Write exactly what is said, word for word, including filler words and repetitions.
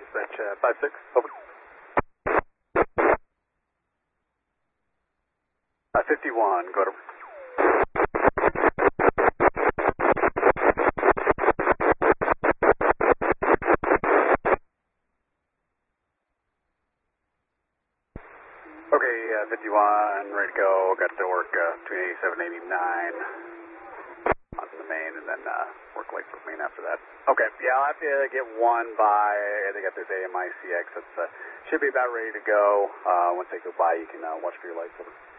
dispatch uh, five six, over. Uh, fifty-one, go to. Okay, uh, fifty-one, ready to go. Got to work uh, between eighty-seven and eighty-nine on the main, and then uh, work late for main after that. Okay, yeah, I'll have to get one by, I think at this A M I C X. It's, uh, should be about ready to go. Uh, once they go by, you can uh, watch for your lights. Over.